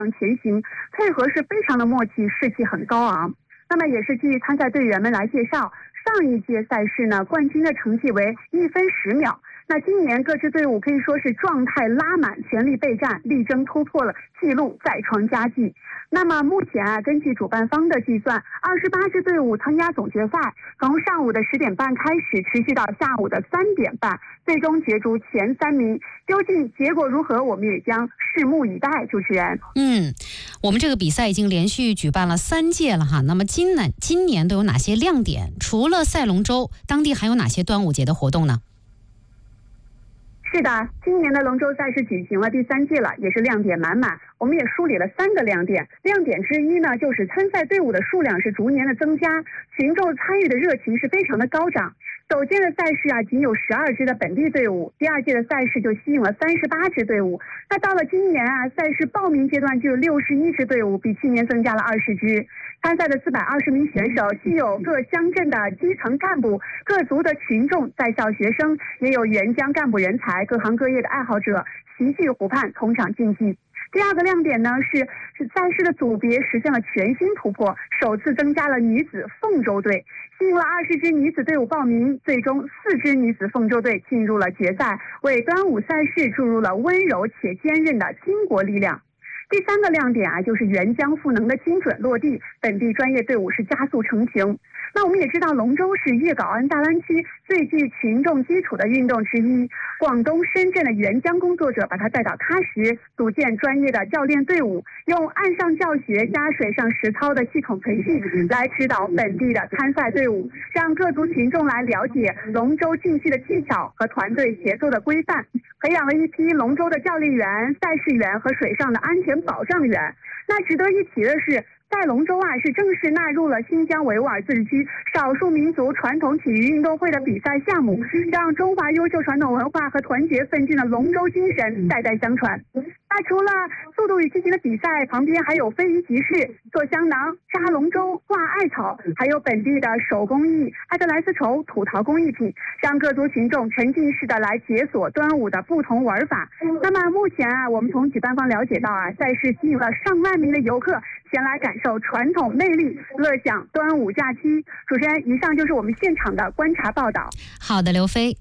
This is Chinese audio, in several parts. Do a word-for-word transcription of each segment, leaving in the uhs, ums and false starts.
前行，配合是非常的默契，士气很高昂。那么也是据参赛队员们来介绍，上一届赛事呢，冠军的成绩为一分十秒。那今年各支队伍可以说是状态拉满，全力备战，力争突破了纪录，再创佳绩。那么目前啊，根据主办方的计算，二十八支队伍参加总决赛，从上午的十点半开始，持续到下午的三点半，最终角逐前三名。究竟结果如何，我们也将拭目以待。主持人， 嗯，我们这个比赛已经连续举办了三届了哈。那么今年今年都有哪些亮点？除了赛龙舟，当地还有哪些端午节的活动呢？ 是的，今年的龙舟赛事举行了第三届了，也是亮点满满。我们也梳理了三个亮点，亮点之一呢，就是参赛队伍的数量是逐年的增加，群众参与的热情是非常的高涨。首届的赛事啊，仅有十二支的本地队伍，第二届的赛事就吸引了三十八支队伍。那到了今年啊，赛事报名阶段就有六十一支队伍，比去年增加了二十支。参赛的四百二十名选手，既有各乡镇的基层干部、各族的群众、在校学生，也有援疆干部人才、各行各业的爱好者齐聚湖畔同场竞技。第二个亮点呢是是赛事的组别实现了全新突破，首次增加了女子凤舟队，吸引了二十支女子队伍报名，最终四支女子凤舟队进入了决赛，为端午赛事注入了温柔且坚韧的巾帼力量。第三个亮点啊，就是援疆赋能的精准落地，本地专业队伍是加速成型。那我们也知道，龙舟是粤港澳大湾区最具群众基础的运动之一。广东、深圳的援疆工作者把它带到喀什，组建专业的教练队伍，用岸上教学加水上实操的系统培训来指导本地的参赛队伍，让各族群众来了解龙舟竞技的技巧和团队协作的规范，培养了一批龙舟的教练员、赛事员和水上的安全保障员。那值得一提的是，赛龙舟啊是正式纳入了新疆维吾尔自治区少数民族传统体育运动会的比赛项目，让中华优秀传统文化和团结奋进的龙舟精神代代相传。那除了速度与激情的比赛，旁边还有非遗集市、做香囊、扎龙舟、挂艾草，还有本地的手工艺、艾德莱丝绸、土陶工艺品，让各族群众沉浸式的来解锁端午的不同玩法。那么目前啊，我们从举办方了解到啊，赛事吸引了上万名的游客前来感受传统魅力，乐享端午假期。主持人，以上就是我们现场的观察报道。 好的，刘飞。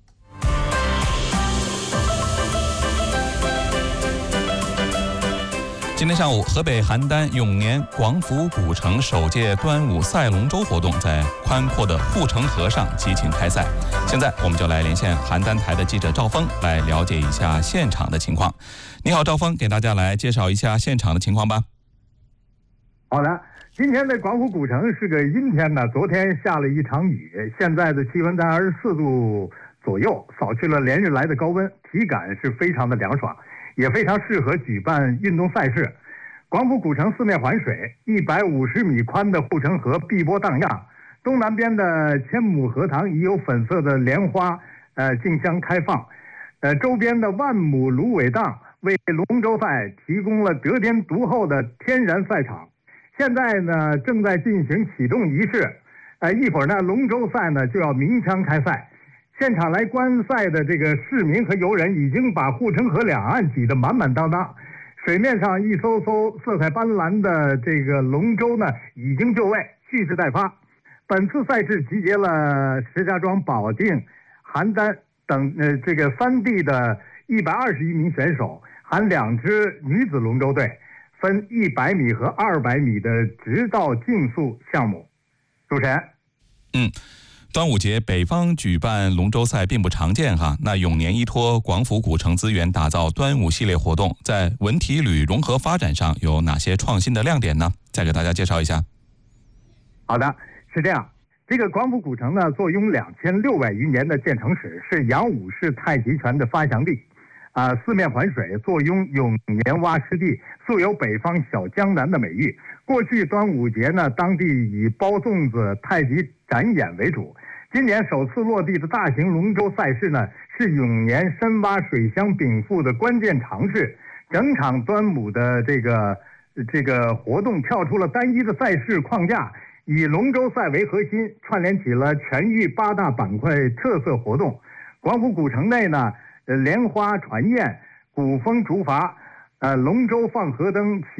今天上午，河北邯郸永年广府古城首届端午赛龙舟活动在宽阔的护城河上激情开赛。现在我们就来连线邯郸台的记者赵峰，来了解一下现场的情况。你好，赵峰，给大家来介绍一下现场的情况吧。 好的，今天的广府古城是个阴天呢，昨天下了一场雨，现在的气温在二十四度左右，扫去了连日来的高温，体感是非常的凉爽，也非常适合举办运动赛事。广府古城四面环水，一百五十米宽的护城河碧波荡漾，东南边的千亩荷塘已有粉色的莲花呃竞相开放，呃周边的万亩芦苇荡为龙舟赛提供了得天独厚的天然赛场。现在呢正在进行启动仪式，呃一会儿呢龙舟赛呢就要鸣枪开赛。现场来观赛的这个市民和游人已经把护城河两岸挤得满满当当，水面上一艘艘色彩斑斓的这个龙舟呢已经就位，蓄势待发。本次赛事集结了石家庄、保定、邯郸等呃这个三地的一百二十余名选手，含两支女子龙舟队，分一百米和二百米的直道竞速项目。主持人， 嗯。端午节北方举办龙舟赛并不常见哈，那永年依托广府古城资源打造端午系列活动，在文体旅融合发展上有哪些创新的亮点呢？再给大家介绍一下。 好的，是这样，这个广府古城呢，坐拥两千六百余年的建成史，是杨武式太极拳的发祥地，啊、呃，四面环水，坐拥永年洼湿地，素有北方小江南的美誉。过去端午节呢，当地以包粽子、太极展演为主。今年首次落地的大型龙舟赛事呢，是永年深洼水乡禀赋的关键尝试。整场端午的这个这个活动跳出了单一的赛事框架，以龙舟赛为核心，串联起了全域八大板块特色活动。广府古城内呢，呃，莲花传焰、古风竹筏、呃，龙舟放河灯。